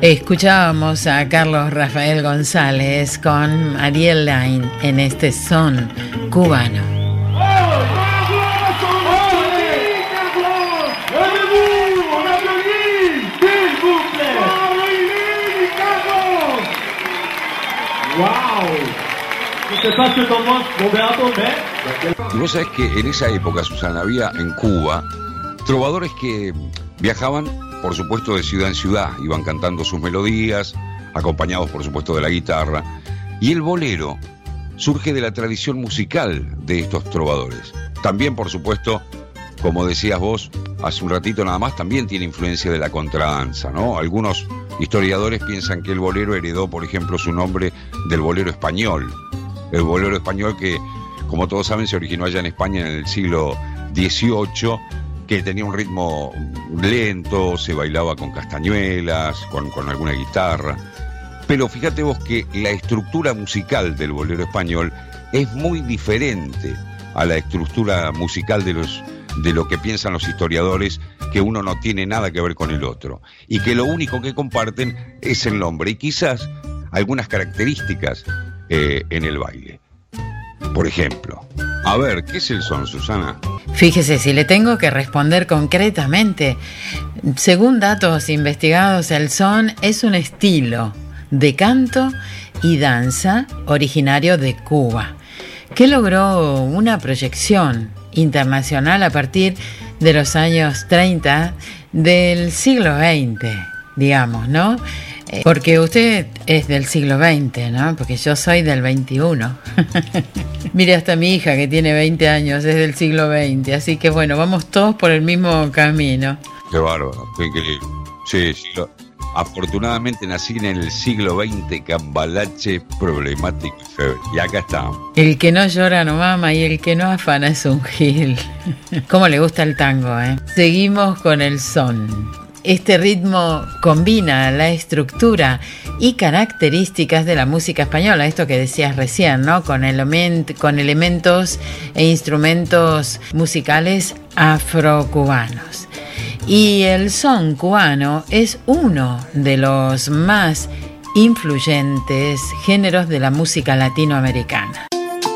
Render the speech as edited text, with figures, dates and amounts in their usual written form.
Escuchábamos a Carlos Rafael González con Ariel Line en este son cubano. Y vos sabés que en esa época, Susana, había en Cuba trovadores que viajaban, por supuesto, de ciudad en ciudad, iban cantando sus melodías, acompañados, por supuesto, de la guitarra. Y el bolero surge de la tradición musical de estos trovadores. También, por supuesto, como decías vos hace un ratito nada más, también tiene influencia de la contradanza, ¿no? Algunos historiadores piensan que el bolero heredó, por ejemplo, su nombre del bolero español. El bolero español que, como todos saben, se originó allá en España en el siglo XVIII, que tenía un ritmo lento, se bailaba con castañuelas, con alguna guitarra. Pero fíjate vos que la estructura musical del bolero español es muy diferente a la estructura musical de lo que piensan los historiadores, que uno no tiene nada que ver con el otro, y que lo único que comparten es el nombre y quizás algunas características en el baile. Por ejemplo, a ver, ¿qué es el son, Susana? Fíjese, si le tengo que responder concretamente, según datos investigados, el son es un estilo de canto y danza originario de Cuba, que logró una proyección internacional a partir de los años 30 del siglo XX, digamos, ¿no? Porque usted es del siglo XX, ¿no? Porque yo soy del XXI. Mire, hasta mi hija, que tiene 20 años, es del siglo XX. Así que, bueno, vamos todos por el mismo camino. Qué bárbaro, qué increíble. Sí, afortunadamente nací en el siglo XX, cambalache, problemático y febre. Y acá estamos. El que no llora no mama y el que no afana es un gil. ¿Cómo le gusta el tango, eh? Seguimos con el son. Este ritmo combina la estructura y características de la música española, esto que decías recién, ¿no? Con elementos e instrumentos musicales afrocubanos. Y el son cubano es uno de los más influyentes géneros de la música latinoamericana.